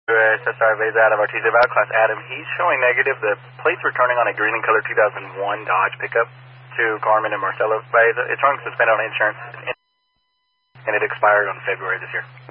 SSR V's out of Artesia Val, Class Adam. He's showing negative. The plates were turning on a green and color 2001 Dodge pickup to Carmen and Marcelo. It's showing suspended on insurance, and it expired on February this year.